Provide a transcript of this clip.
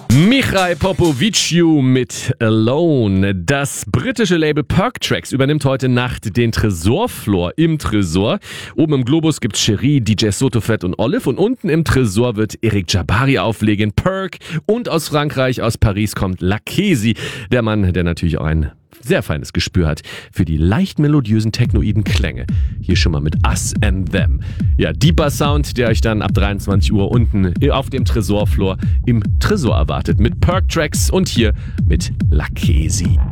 Michał Popoviciu mit Alone. Das britische Label Perk Tracks übernimmt heute Nacht den Tresorfloor im Tresor. Oben im Globus gibt's Cherie, DJ Sotofett und Olive und unten im Tresor wird Eric Jabari auflegen, Perk, und aus Frankreich, aus Paris kommt Lakesi, der Mann, der natürlich auch ein sehr feines Gespür hat für die leicht melodiösen technoiden Klänge. Hier schon mal mit Us and Them. Ja, deeper Sound, der euch dann ab 23 Uhr unten auf dem Tresorfloor im Tresor erwartet mit Perk Tracks und hier mit Lakesi.